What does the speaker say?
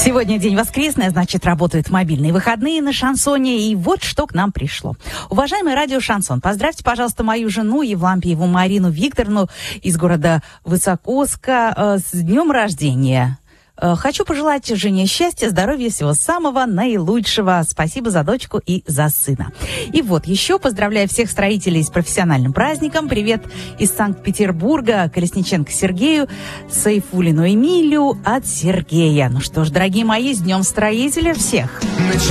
Сегодня день воскресный, значит, работают мобильные выходные на Шансоне. И вот что к нам пришло. Уважаемый радио Шансон, поздравьте, пожалуйста, мою жену Евлампиеву Марину Викторовну из города Высокоска с днем рождения. Хочу пожелать жене счастья, здоровья, всего самого наилучшего. Спасибо за дочку и за сына. И вот еще поздравляю всех строителей с профессиональным праздником. Привет из Санкт-Петербурга Колесниченко Сергею, Сайфулину Эмилию от Сергея. Ну что ж, дорогие мои, с днем строителя всех!